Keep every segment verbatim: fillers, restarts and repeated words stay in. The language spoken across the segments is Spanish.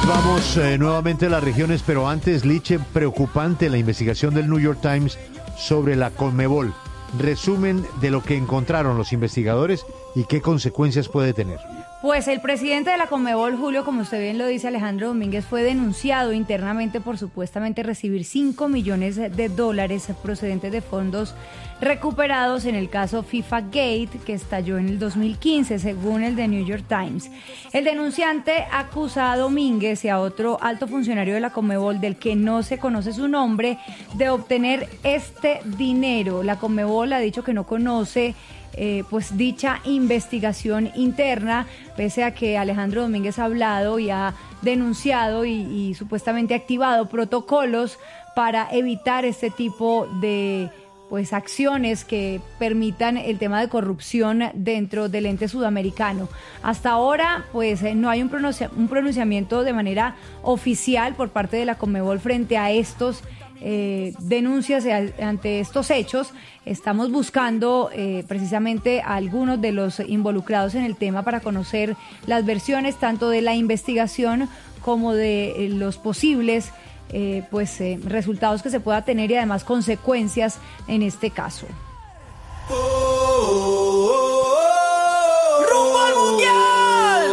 Nos vamos eh, nuevamente a las regiones, pero antes, Liche, preocupante la investigación del New York Times sobre la Conmebol. Resumen de lo que encontraron los investigadores y qué consecuencias puede tener. Pues el presidente de la Conmebol, Julio, como usted bien lo dice, Alejandro Domínguez, fue denunciado internamente por supuestamente recibir cinco millones de dólares procedentes de fondos recuperados en el caso FIFA Gate, que estalló en el dos mil quince, según el The New York Times. El denunciante acusa a Domínguez y a otro alto funcionario de la Conmebol, del que no se conoce su nombre, de obtener este dinero. La Conmebol ha dicho que no conoce Eh, pues dicha investigación interna, pese a que Alejandro Domínguez ha hablado y ha denunciado y, y supuestamente activado protocolos para evitar este tipo de pues acciones que permitan el tema de corrupción dentro del ente sudamericano. Hasta ahora pues eh, no hay un, pronuncia, un pronunciamiento de manera oficial por parte de la Conmebol frente a estos Eh, denuncias ante estos hechos. Estamos buscando eh, precisamente a algunos de los involucrados en el tema para conocer las versiones tanto de la investigación como de eh, los posibles eh, pues eh, resultados que se pueda tener y además consecuencias en este caso. Oh, oh, oh, oh, ¡rumbo al mundial!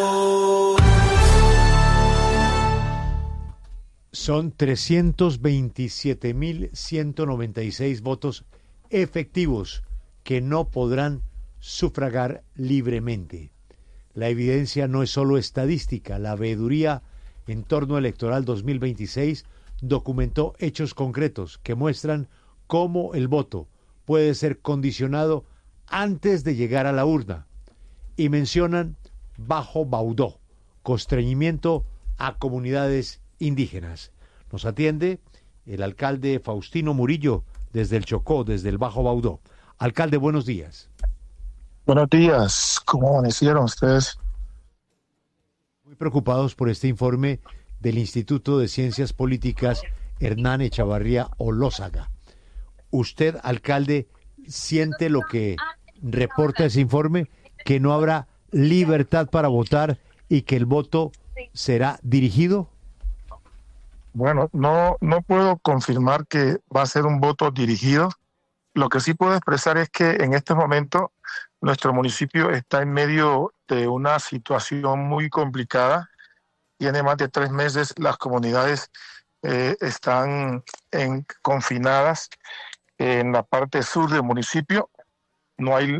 Son trescientos veintisiete mil ciento noventa y seis votos efectivos que no podrán sufragar libremente. La evidencia no es solo estadística. La Veeduría Entorno Electoral dos mil veintiséis documentó hechos concretos que muestran cómo el voto puede ser condicionado antes de llegar a la urna, y mencionan bajo Baudó, constreñimiento a comunidades indígenas. Nos atiende el alcalde Faustino Murillo desde el Chocó, desde el Bajo Baudó. Alcalde, buenos días. Buenos días, ¿cómo amanecieron ustedes? Muy preocupados por este informe del Instituto de Ciencias Políticas Hernán Echavarría Olózaga. ¿Usted, alcalde, siente lo que reporta ese informe, que no habrá libertad para votar y que el voto será dirigido? Bueno, no, no puedo confirmar que va a ser un voto dirigido. Lo que sí puedo expresar es que en este momento nuestro municipio está en medio de una situación muy complicada. Tiene más de tres meses, las comunidades eh, están en, confinadas en la parte sur del municipio. No hay